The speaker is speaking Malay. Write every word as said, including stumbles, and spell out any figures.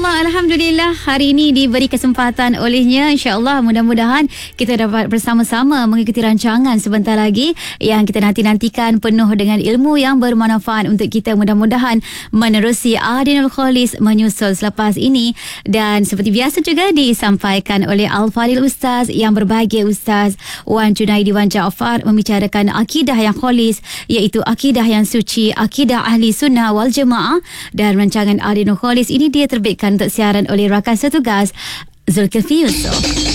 Allah, Alhamdulillah hari ini diberi kesempatan olehnya. InsyaAllah mudah-mudahan kita dapat bersama-sama mengikuti rancangan sebentar lagi yang kita nanti-nantikan penuh dengan ilmu yang bermanfaat untuk kita. Mudah-mudahan menerusi Adinul Kholis menyusul selepas ini. Dan seperti biasa juga disampaikan oleh Al-Fadhil Ustaz yang berbahagia, Ustaz Wan Junaidi Wan Jaafar, membicarakan akidah yang kholis, iaitu akidah yang suci, akidah ahli sunnah wal jemaah. Dan rancangan Adinul Kholis ini dia terbitkan untuk siaran oleh rakan setugas Zulkifli Yusof.